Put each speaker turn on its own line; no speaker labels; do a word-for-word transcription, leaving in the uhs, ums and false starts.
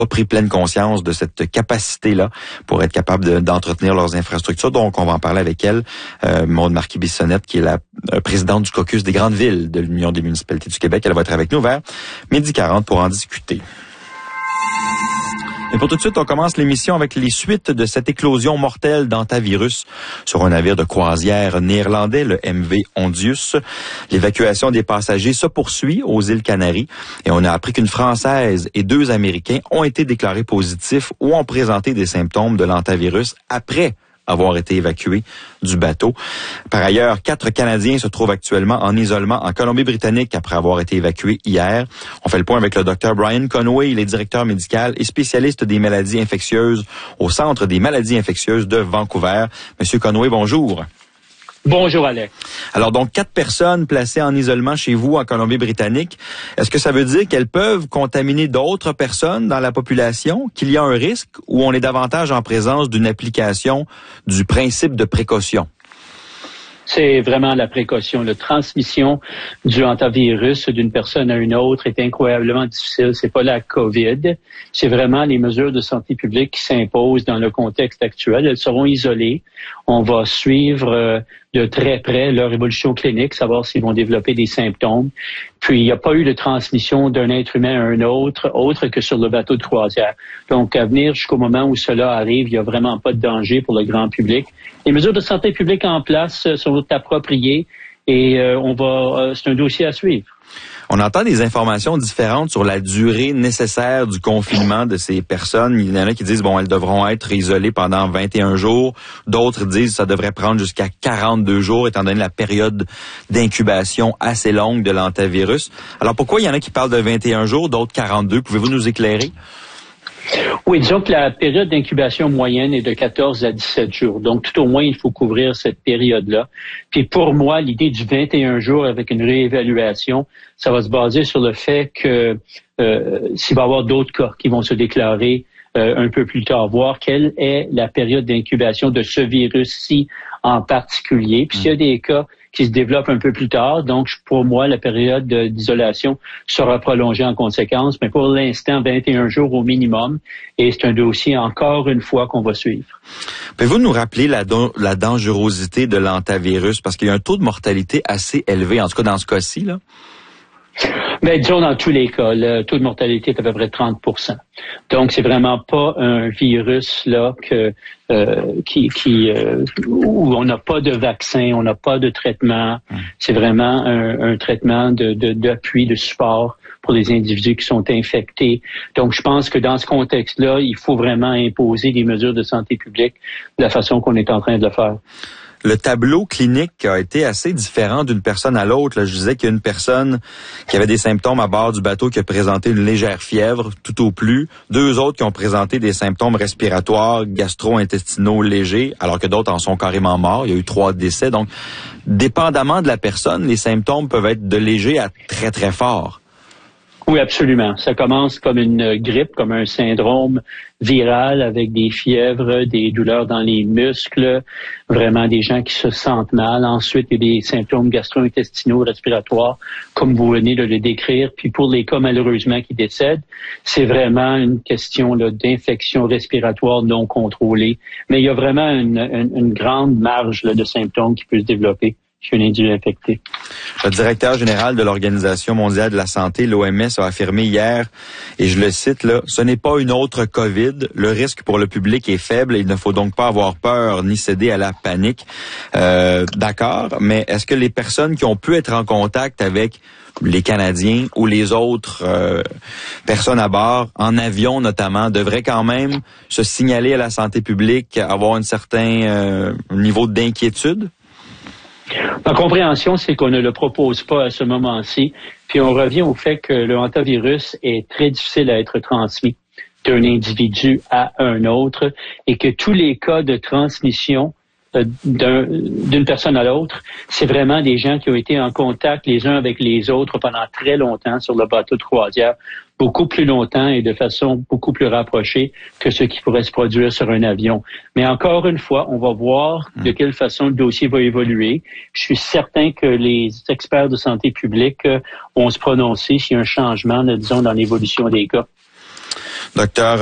pas pris pleine conscience de cette capacité-là pour être capable de, d'entretenir leurs infrastructures. Donc, on va en parler avec elle, euh, Maude Marquis-Bissonnette, qui est la euh, présidente du caucus des grandes villes de l'Union des municipalités du Québec. Elle va être avec nous vers midi quarante pour en discuter. Et pour tout de suite, on commence l'émission avec les suites de cette éclosion mortelle d'hantavirus sur un navire de croisière néerlandais, le M V Ondius. L'évacuation des passagers se poursuit aux îles Canaries et on a appris qu'une Française et deux Américains ont été déclarés positifs ou ont présenté des symptômes de l'hantavirus après avoir été évacués du bateau. Par ailleurs, quatre Canadiens se trouvent actuellement en isolement en Colombie-Britannique après avoir été évacués hier. On fait le point avec le docteur Brian Conway, il est directeur médical et spécialiste des maladies infectieuses au Centre des maladies infectieuses de Vancouver. Monsieur Conway, bonjour.
Bonjour, Alex.
Alors, donc, quatre personnes placées en isolement chez vous en Colombie-Britannique. Est-ce que ça veut dire qu'elles peuvent contaminer d'autres personnes dans la population, qu'il y a un risque ou on est davantage en présence d'une application du principe de précaution?
C'est vraiment la précaution. La transmission du hantavirus d'une personne à une autre est incroyablement difficile. C'est pas la COVID. C'est vraiment les mesures de santé publique qui s'imposent dans le contexte actuel. Elles seront isolées. On va suivre euh, de très près leur évolution clinique, savoir s'ils vont développer des symptômes. Puis, il n'y a pas eu de transmission d'un être humain à un autre, autre que sur le bateau de croisière. Donc, à venir jusqu'au moment où cela arrive, il n'y a vraiment pas de danger pour le grand public. Les mesures de santé publique en place sont appropriées et euh, on va, euh, c'est un dossier à suivre.
On entend des informations différentes sur la durée nécessaire du confinement de ces personnes. Il y en a qui disent, bon, elles devront être isolées pendant vingt et un jours. D'autres disent que ça devrait prendre jusqu'à quarante-deux jours, étant donné la période d'incubation assez longue de l'hantavirus. Alors, pourquoi il y en a qui parlent de vingt et un jours, d'autres quarante-deux? Pouvez-vous nous éclairer?
Oui, disons que la période d'incubation moyenne est de quatorze à dix-sept jours. Donc, tout au moins, il faut couvrir cette période-là. Puis pour moi, l'idée du vingt et un jours avec une réévaluation, ça va se baser sur le fait que euh, s'il va y avoir d'autres cas qui vont se déclarer euh, un peu plus tard, voir quelle est la période d'incubation de ce virus-ci en particulier. Puis s'il y a des cas qui se développent un peu plus tard, donc pour moi, la période d'isolation sera prolongée en conséquence, mais pour l'instant, vingt et un jours au minimum, et c'est un dossier, encore une fois, qu'on va suivre.
Pouvez-vous nous rappeler la, don- la dangerosité de l'hantavirus, parce qu'il y a un taux de mortalité assez élevé, en tout cas dans ce cas-ci, là?
Mais disons, dans tous les cas, le taux de mortalité est à peu près trente pour cent. Donc, c'est vraiment pas un virus là que euh, qui, qui euh, où on n'a pas de vaccin, on n'a pas de traitement. C'est vraiment un, un traitement de, de, d'appui, de support pour les individus qui sont infectés. Donc, je pense que dans ce contexte-là, il faut vraiment imposer des mesures de santé publique de la façon qu'on est en train de le faire.
Le tableau clinique a été assez différent d'une personne à l'autre. Là, je disais qu'il y a une personne qui avait des symptômes à bord du bateau qui a présenté une légère fièvre, tout au plus. Deux autres qui ont présenté des symptômes respiratoires, gastro-intestinaux légers, alors que d'autres en sont carrément morts. Il y a eu trois décès. Donc, dépendamment de la personne, les symptômes peuvent être de légers à très, très forts.
Oui, absolument. Ça commence comme une grippe, comme un syndrome viral avec des fièvres, des douleurs dans les muscles, vraiment des gens qui se sentent mal. Ensuite, il y a des symptômes gastro-intestinaux, respiratoires, comme vous venez de le décrire. Puis pour les cas, malheureusement, qui décèdent, c'est vraiment une question là, d'infection respiratoire non contrôlée. Mais il y a vraiment une, une, une grande marge là, de symptômes qui peut se développer chez un individu infecté.
Le directeur général de l'Organisation mondiale de la santé, l'O M S, a affirmé hier, et je le cite là, « Ce n'est pas une autre COVID. Le risque pour le public est faible et il ne faut donc pas avoir peur ni céder à la panique. Euh, » D'accord, mais est-ce que les personnes qui ont pu être en contact avec les Canadiens ou les autres euh, personnes à bord, en avion notamment, devraient quand même se signaler à la santé publique, avoir un certain euh, niveau d'inquiétude?
Ma compréhension, c'est qu'on ne le propose pas à ce moment-ci. Puis on revient au fait que le hantavirus est très difficile à être transmis d'un individu à un autre et que tous les cas de transmission d'un, d'une personne à l'autre, c'est vraiment des gens qui ont été en contact les uns avec les autres pendant très longtemps sur le bateau de croisière, beaucoup plus longtemps et de façon beaucoup plus rapprochée que ce qui pourrait se produire sur un avion. Mais encore une fois, on va voir de quelle façon le dossier va évoluer. Je suis certain que les experts de santé publique vont se prononcer s'il y a un changement, disons, dans l'évolution des cas.
Docteur